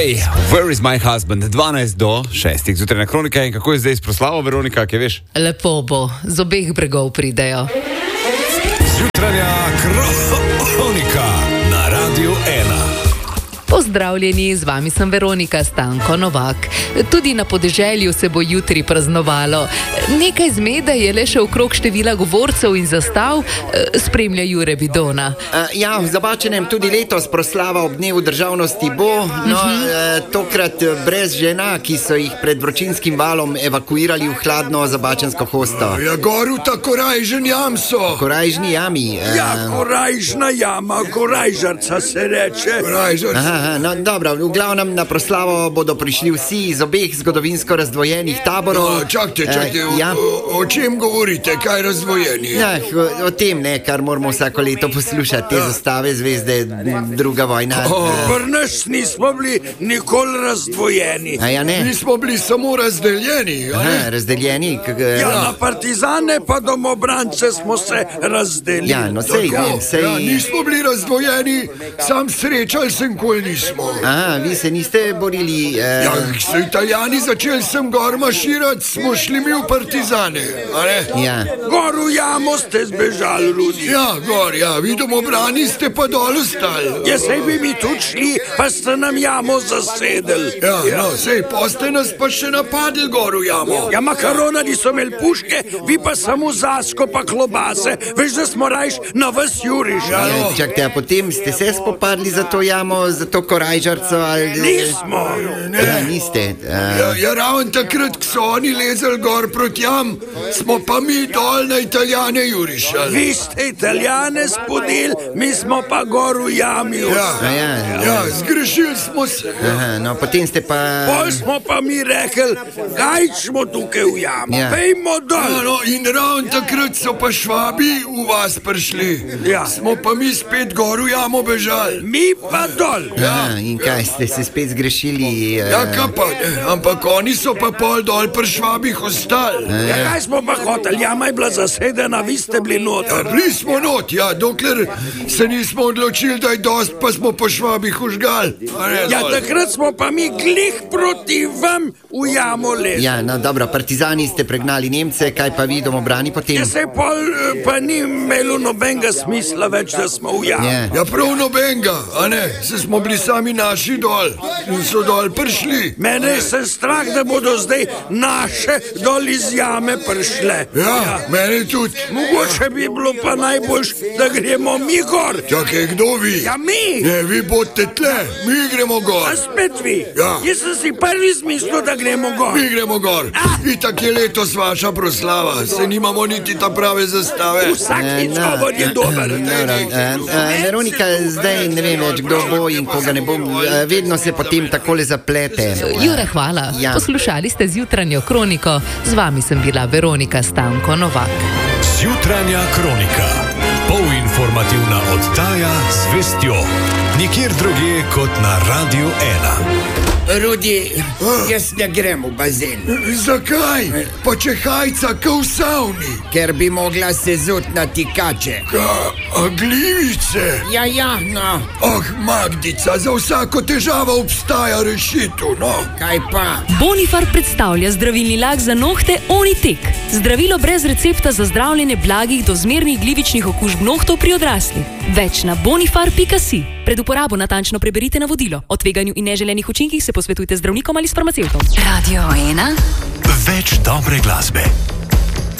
Hey, where is my husband? 12 do 6. Zjutraj na Kronika in kako je zdaj s proslavo, Veronika, kaj veš? Lepo bo, z obeh bregov pridejo. Zjutranja Kronika na Radiu 1. Pozdravljeni, z vami sem Veronika Stanko Novak. Tudi na podeželju se bo jutri praznovalo. Nekaj zmede je le še okrog števila govorcev in zastav, spremlja Jure Bidona. Ja, v Zabačenem tudi letos proslava ob dnevu državnosti bo, tokrat brez žena, ki so jih pred vročinskim valom evakuirali v hladno zabačensko hosto. Ja, goru ta korajžen jam so. Korajžni jami. Ja, korajžna jama, korajžarca se reče. Korajžarca. No, dobro, v glavnem na proslavo bodo prišli vsi iz obeh zgodovinsko razdvojenih taborov. Čakajte, o čem govorite, kaj razdvojeni? O tem, kar moramo vsako leto poslušati, te zastave, zvezde, druga vojna. Pri nas nismo bili nikoli razdvojeni. A ja, ne? Nismo bili samo razdeljeni. Razdeljeni? Ja, na partizane pa domobrance smo se razdelili. Ja, no sej. Nismo bili razdvojeni, sam srečal sem, ko nismo. Vi se niste borili... Ja, so Italijani začeli sem gor maširati, smo šli mi v partizane, a ne? Ja. Gor v jamo ste zbežali, Rudi. Ja, gor, vi domobrani ste pa dol ostali. Ja, sej bi mi tudi šli, pa ste nam jamo zasedeli. Ja, sej, pa ste nas pa še napadli gor v jamo. Ja, makaronari so imeli puške, vi pa samo zasko pa klobase. Veš, da smo rajš na vas juriš. Čakajte, a potem ste se spopadli za to jamo, za to korajžarco ali... Nismo. Ja, niste. Ja, ravno takrat, ko so oni lezali gor proti jam, smo pa mi dol na Italijane jurišali. Vi ste Italijane spodili, mi smo pa gor v jami. Ja, zgrešili smo se. No, potem ste pa... Pol smo pa mi rekli, kaj smo tukaj v jamo, pejmo dol. No, in ravno takrat so pa Švabi v vas prišli. Smo pa mi spet gor v jamo bežali. Mi pa dol. In kaj, ste se spet zgrešili? Ja, kaj pa, ampak oni so pa pol dol pri Švabih ostali. Ja, kaj smo pa hoteli, jama je bila zasedena, vi ste bili noter. Bili smo not, dokler se nismo odločili, da je dost, pa smo po Švabih užgali. Ja, takrat smo pa mi glih proti vam v jamo lezli. Ja, no dobro, partizani ste pregnali Nemce, kaj pa vi domobrani potem? Ja, se pol pa ni imelo nobenega smisla več, da smo v jamo. Ja, prav nobenega, a ne? Se smo bili sami naši dol in so dol prišli. Mene je se strah, da bodo zdaj naše dol iz jame prišle. Ja, mene tudi. Mogoče bi bilo pa najboljš, da gremo mi gor. Čakaj, kdo vi? Ja, mi. Ne, vi bodite tle, mi gremo gor. A spet vi? Ja. Jaz sem si prvi zmislil, da gremo gor. Mi gremo gor. Itak je letos vaša proslava, se nimamo niti ta prave zastave. Vsakič govor je dober. Veronika, zdaj ne vem več, kdo bo in koga ne bo, vedno se potem takole zaplete. Jure, hvala. Poslušali ste Zjutranjo Kroniko, z vami sem bila Veronika Stanko Novak. Zjutranja Kronika, polinformativna oddaja z vestjo, nikjer drugje kot na Radiu 1. Rudi, jaz ne grem v bazen. Zakaj? Pa če hajca ka v savni. Ker bi mogla se zutnati kače. Glivice? Ja, no. Magdica, za vsako težavo obstaja rešitev, no. Kaj pa? Bonifar predstavlja zdravilni lak za nohte Onitek. Zdravilo brez recepta za zdravljenje blagih do zmernih glivičnih okužb nohtov pri odraslih. Več na bonifar.si. Pred uporabo natančno preberite navodilo. O tveganju in neželenih učinkih se posvetujte z zdravnikom ali s farmacevtom. Radio 1. Več dobre glasbe.